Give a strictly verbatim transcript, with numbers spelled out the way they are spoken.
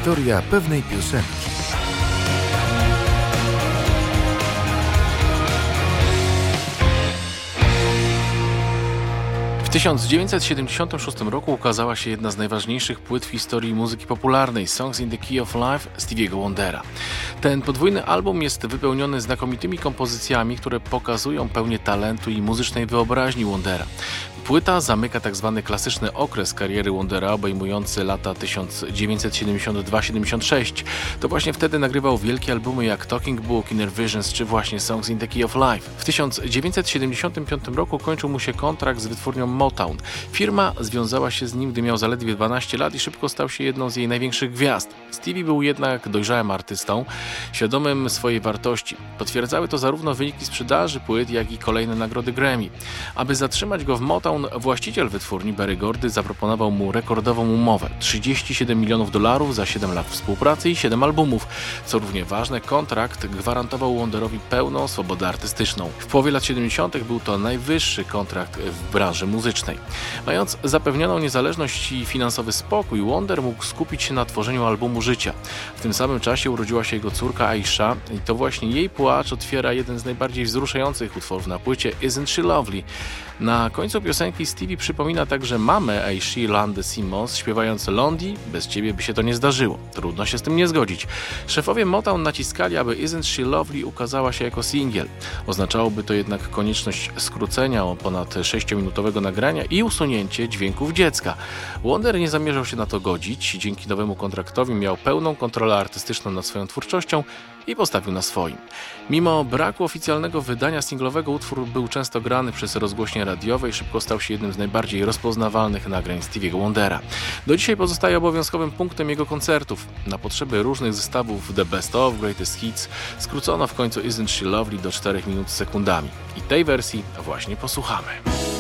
Historia pewnej piosenki. W tysiąc dziewięćset siedemdziesiątym szóstym roku ukazała się jedna z najważniejszych płyt w historii muzyki popularnej, Songs in the Key of Life Stevie'ego Wondera. Ten podwójny album jest wypełniony znakomitymi kompozycjami, które pokazują pełnię talentu i muzycznej wyobraźni Wondera. Płyta zamyka tzw. klasyczny okres kariery Wondera, obejmujący lata tysiąc dziewięćset siedemdziesiąty drugi siedemdziesiąty szósty. To właśnie wtedy nagrywał wielkie albumy jak Talking Book, Inner Visions czy właśnie Songs in the Key of Life. W tysiąc dziewięćset siedemdziesiątym piątym roku kończył mu się kontrakt z wytwórnią Motown. Firma związała się z nim, gdy miał zaledwie dwanaście lat i szybko stał się jedną z jej największych gwiazd. Stevie był jednak dojrzałym artystą, świadomym swojej wartości. Potwierdzały to zarówno wyniki sprzedaży płyt, jak i kolejne nagrody Grammy. Aby zatrzymać go w Motown, właściciel wytwórni Berry Gordy zaproponował mu rekordową umowę trzydzieści siedem milionów dolarów za siedem lat współpracy i siedem albumów. Co równie ważne, kontrakt gwarantował Wonderowi pełną swobodę artystyczną. W połowie lat siedemdziesiątych był to najwyższy kontrakt w branży muzycznej. Mając zapewnioną niezależność i finansowy spokój, Wonder mógł skupić się na tworzeniu albumu życia. W tym samym czasie urodziła się jego córka Aisha i to właśnie jej płacz otwiera jeden z najbardziej wzruszających utworów na płycie Isn't She Lovely. Na końcu piosenki Stevie przypomina także mamę Aishi, Landę Simmons, śpiewając Londi, bez ciebie by się to nie zdarzyło. Trudno się z tym nie zgodzić. Szefowie Motown naciskali, aby Isn't She Lovely ukazała się jako singiel. Oznaczałoby to jednak konieczność skrócenia o ponad sześciominutowego nagrania i usunięcie dźwięków dziecka. Wonder nie zamierzał się na to godzić. Dzięki nowemu kontraktowi miał pełną kontrolę artystyczną nad swoją twórczością i postawił na swoim. Mimo braku oficjalnego wydania singlowego utwór był często grany przez rozgłośnie radiowe i szybko stał się jednym z najbardziej rozpoznawalnych nagrań Stevie'ego Wondera. Do dzisiaj pozostaje obowiązkowym punktem jego koncertów. Na potrzeby różnych zestawów The Best of, Greatest Hits skrócono w końcu Isn't She Lovely do czterech minut z sekundami. I tej wersji właśnie posłuchamy.